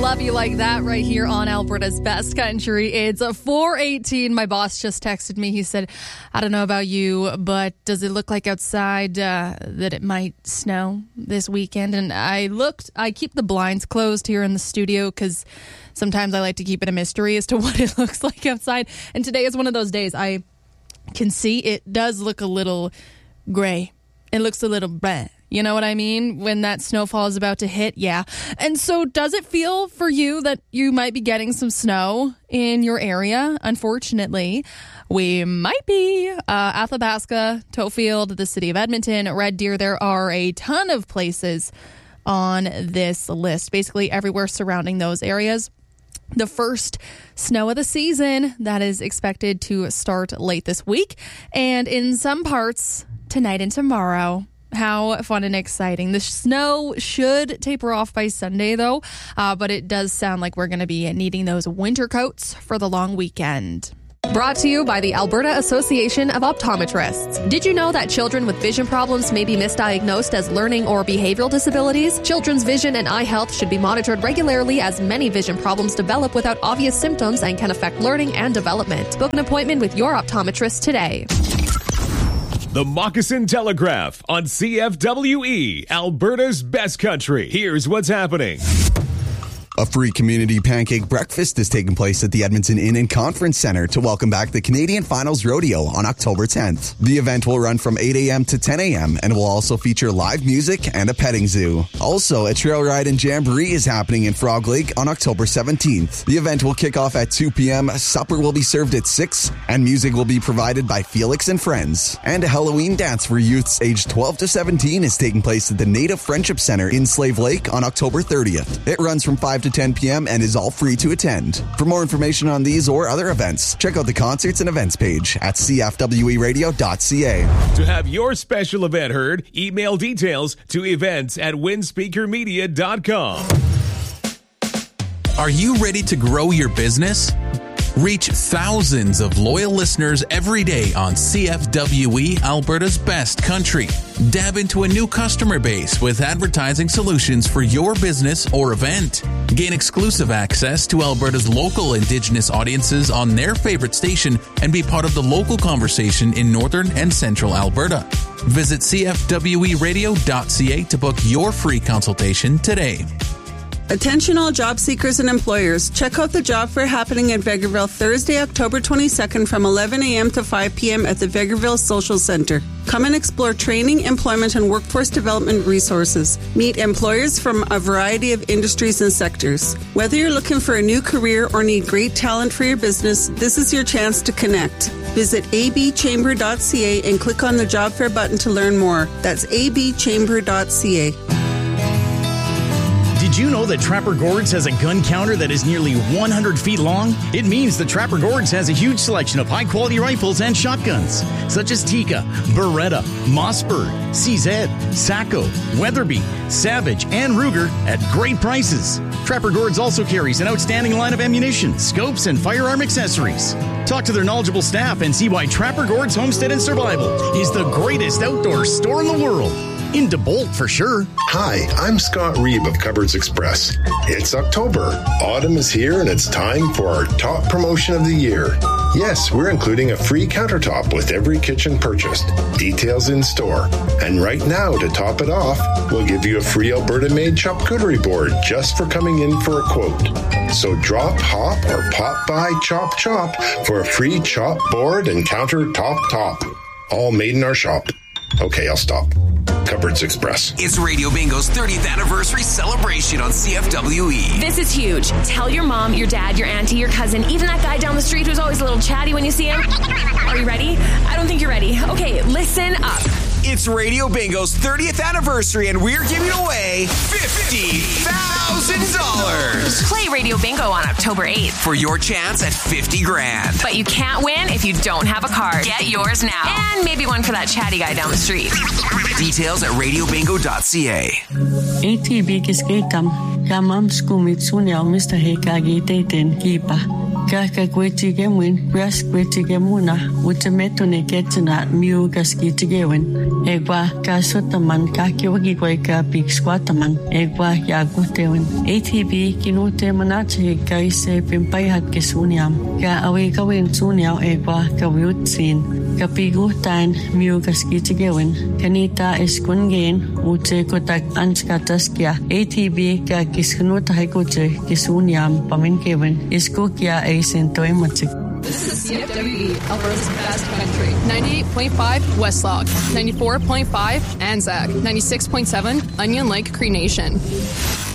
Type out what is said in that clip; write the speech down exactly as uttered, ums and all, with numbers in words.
Love You Like That right here on Alberta's Best Country. It's four eighteen. My boss just texted me. He said, I don't know about you, but does it look like outside uh, that it might snow this weekend? And I looked, I keep the blinds closed here in the studio because sometimes I like to keep it a mystery as to what it looks like outside. And today is one of those days. I can see it does look a little gray. It looks a little bleh. You know what I mean? When that snowfall is about to hit, yeah. And so does it feel for you that you might be getting some snow in your area? Unfortunately, we might be. Uh, Athabasca, Tofield, the city of Edmonton, Red Deer, there are a ton of places on this list, basically everywhere surrounding those areas. The first snow of the season that is expected to start late this week, and in some parts tonight and tomorrow. How fun and exciting. The snow should taper off by Sunday, though, uh, but it does sound like we're going to be needing those winter coats for the long weekend. Brought to you by the Alberta Association of Optometrists. Did you know that children with vision problems may be misdiagnosed as learning or behavioral disabilities? Children's vision and eye health should be monitored regularly, as many vision problems develop without obvious symptoms and can affect learning and development. Book an appointment with your optometrist today. The Moccasin Telegraph on C F W E, Alberta's Best Country. Here's what's happening. A free community pancake breakfast is taking place at the Edmonton Inn and Conference Centre to welcome back the Canadian Finals Rodeo on October tenth. The event will run from eight a.m. to ten a.m. and will also feature live music and a petting zoo. Also, a trail ride and jamboree is happening in Frog Lake on October seventeenth. The event will kick off at two p.m., supper will be served at six, and music will be provided by Felix and Friends. And a Halloween dance for youths aged twelve to seventeen is taking place at the Native Friendship Centre in Slave Lake on October thirtieth. It runs from five to ten p.m. and is all free to attend. For more information on these or other events, check out the concerts and events page at c f w e radio dot c a. To have your special event heard, email details to events at winspeaker media dot com. Are you ready to grow your business? Reach thousands of loyal listeners every day on C F W E, Alberta's Best Country. Dab into a new customer base with advertising solutions for your business or event. Gain exclusive access to Alberta's local Indigenous audiences on their favorite station and be part of the local conversation in Northern and Central Alberta. Visit c f w e radio dot c a to book your free consultation today. Attention all job seekers and employers. Check out the job fair happening at Vegreville Thursday, October twenty-second from eleven a.m. to five p.m. at the Vegreville Social Centre. Come and explore training, employment, and workforce development resources. Meet employers from a variety of industries and sectors. Whether you're looking for a new career or need great talent for your business, this is your chance to connect. Visit a b chamber dot c a and click on the job fair button to learn more. That's a b chamber dot c a. Did you know that Trapper Gord's has a gun counter that is nearly one hundred feet long? It means that Trapper Gord's has a huge selection of high-quality rifles and shotguns, such as Tikka, Beretta, Mossberg, C Z, Sacco, Weatherby, Savage, and Ruger at great prices. Trapper Gord's also carries an outstanding line of ammunition, scopes, and firearm accessories. Talk to their knowledgeable staff and see why Trapper Gord's Homestead and Survival is the greatest outdoor store in the world. Into Bolt for sure. Hi, I'm Scott Reeb of Cupboards Express. It's October. Autumn is here and it's time for our top promotion of the year. Yes, we're including a free countertop with every kitchen purchased. Details in store. And right now, to top it off, we'll give you a free Alberta-made charcuterie board just for coming in for a quote. So drop, hop, or pop by Chop Chop for a free chop board and countertop top. All made in our shop. Okay, I'll stop. Cupboards Express. It's Radio Bingo's thirtieth anniversary celebration on C F W E. This is huge. Tell your mom, your dad, your auntie, your cousin, even that guy down the street who's always a little chatty when you see him. Are you ready? I don't think you're ready. Okay, listen up. It's Radio Bingo's thirtieth anniversary, and we're giving away fifty thousand dollars. Play Radio Bingo on October eighth for your chance at fifty grand. But you can't win if you don't have a card. Get yours now. And maybe one for that chatty guy down the street. Details at radio bingo dot c a. A T V kiskikam, kamam skumit sunyaw Mister Hekagi teten kipa. Kaka kweti gemwin, grass kweti gemuna, utameto ne ketana, miu gaskiti gewin. Egwa kasotaman, kaki wagi kweka big squataman, egwa yagutewin. A T B kinute manache kaise pimpayhat kesuniam, ka awi kawin suniaw egwa kawiutsin. Kapigutan, miu gaskiti gewin. Kanita eskungen, ute kotak anskataskia. A T B ka kiskunuta haikoche kisuniam pamin gewin. Iskokia a sentoi matik. This is C F W E, Alberta's best country. ninety-eight point five Westlog, ninety-four point five Anzac, ninety-six point seven Onion Lake Cree Nation.